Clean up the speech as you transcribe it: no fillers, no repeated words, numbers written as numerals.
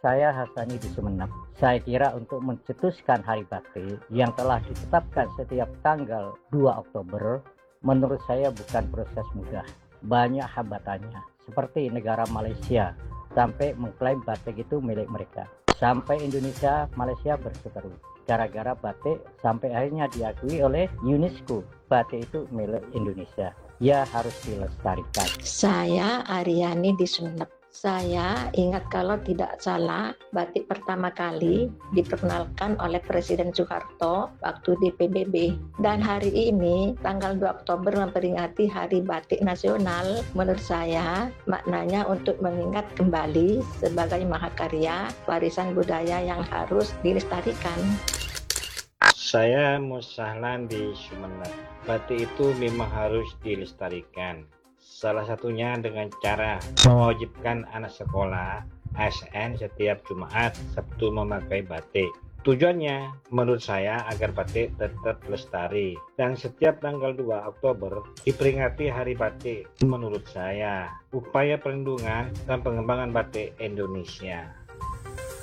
saya Hasani di Sumeneb. Saya kira untuk mencetuskan Hari Batik yang telah ditetapkan setiap tanggal 2 Oktober, menurut saya bukan proses mudah. Banyak hambatannya, seperti negara Malaysia sampai mengklaim batik itu milik mereka. Sampai Indonesia, Malaysia berseteru. Gara-gara batik sampai akhirnya diakui oleh UNESCO. Batik itu milik Indonesia. Ya harus dilestarikan. Saya Aryani di Sumeneb. Saya ingat kalau tidak salah batik pertama kali diperkenalkan oleh Presiden Soeharto waktu di PBB. Dan hari ini tanggal 2 Oktober memperingati Hari Batik Nasional. Menurut saya maknanya untuk mengingat kembali sebagai mahakarya warisan budaya yang harus dilestarikan. Saya Musahlan di Sumeneb. Batik itu memang harus dilestarikan. Salah satunya dengan cara mewajibkan anak sekolah ASN setiap Jumat Sabtu memakai batik. Tujuannya menurut saya agar batik tetap lestari dan setiap tanggal 2 Oktober diperingati Hari Batik. Menurut saya upaya perlindungan dan pengembangan batik Indonesia.